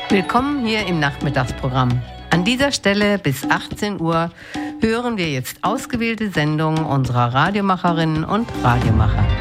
Willkommen hier im Nachmittagsprogramm. An dieser Stelle bis 18 Uhr hören wir jetzt ausgewählte Sendungen unserer Radiomacherinnen und Radiomacher.